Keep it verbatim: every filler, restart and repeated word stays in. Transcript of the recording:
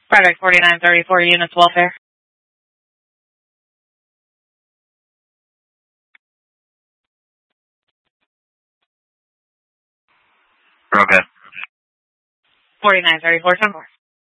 Project forty-nine thirty-four units welfare. Okay. forty-nine thirty-four, ten four.